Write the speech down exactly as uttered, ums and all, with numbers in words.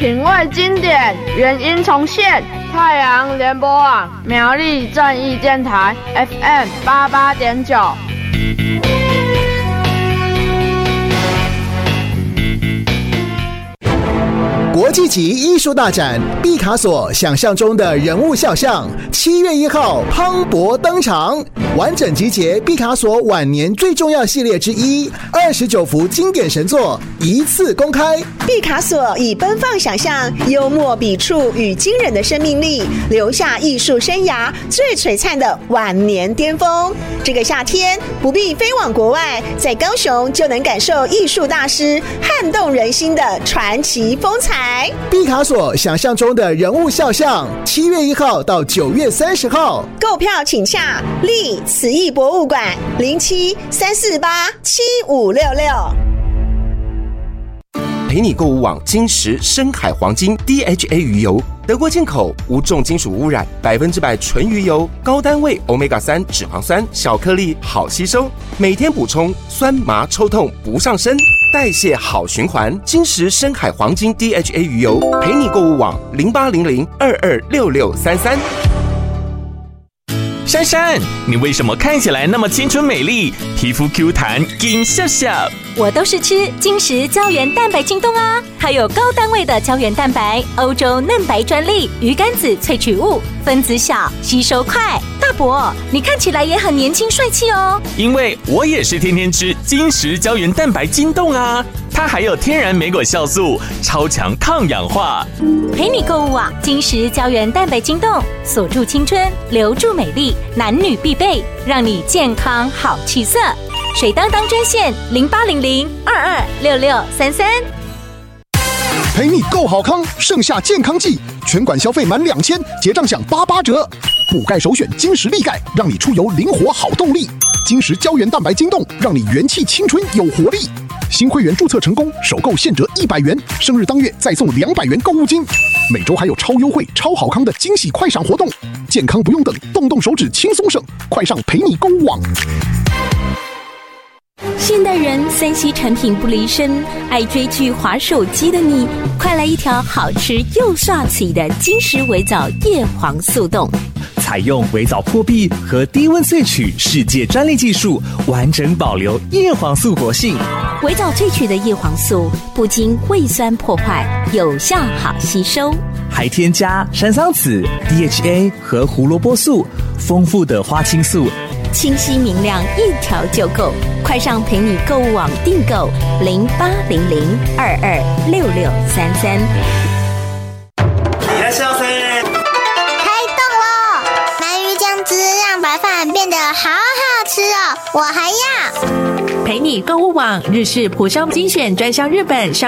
品味经典，原音重现。太阳联播网苗栗正义电台 F M 八八点九。 国际级艺术大展毕卡索想象中的人物肖像，七月一号磅礴登场，完整集结毕卡索晚年最重要系列之一，二十九幅经典神作一次公开。 毕卡索以奔放想象、幽默笔触与惊人的生命力，留下艺术生涯最璀璨的晚年巅峰。这个夏天不必飞往国外，在高雄就能感受艺术大师撼动人心的传奇风采。 毕卡索想象中的人物肖像，七月一号到九月三十号， 购票请洽立慈艺博物馆零七三四八七五六六。 陪你购物网金石深海黄金 D H A 鱼油，德国进口，无重金属污染，百分之百纯鱼油，高单位 欧米伽三 脂肪酸，小颗粒好吸收，每天补充，酸麻抽痛不上身，代谢好循环。金石深海黄金 D H A 鱼油，陪你购物网零八零零二二六六三三。 珊珊，你为什么看起来那么青春美丽，皮肤 Q 弹紧笑笑？ 我都是吃金石胶原蛋白晶冻啊，它有高单位的胶原蛋白，欧洲嫩白专利，鱼肝子萃取物，分子小，吸收快。大伯，你看起来也很年轻帅气哦。 因为我也是天天吃金石胶原蛋白晶冻啊，它还有天然莓果酵素，超强抗氧化。 陪你购物网金石胶原蛋白晶冻，锁住青春，留住美丽，男女必备，让你健康好气色。水当当专线零八零零二二六六三三。 陪你购好康，盛夏健康季，全馆消费满两千，结账享八八折。补钙首选金石力钙，让你出游灵活好动力。金石胶原蛋白晶冻，让你元气青春有活力。新会员注册成功，首购现折一百元，生日当月再送两百元购物金。每周还有超优惠、超好康的惊喜快闪活动，健康不用等，动动手指轻松省，快上陪你购物网。 现代人三 C 产品不离身，爱追剧滑手机的你，快来一条好吃又帅气的金石微藻叶黄素冻。 采用微藻破壁和低温萃取世界专利技术，完整保留叶黄素活性。 微藻萃取的叶黄素不经胃酸破坏，有效好吸收， 还添加山桑子、D H A 和胡萝卜素，丰富的花青素， 清晰明亮，一条就够。快上陪你购物网订购零八零零二二六六三三。 いらっしゃいませ。 开动喽！鳗鱼酱汁让白饭变得好好吃哦，我还要。 陪你购物网日式普商精选专销日本商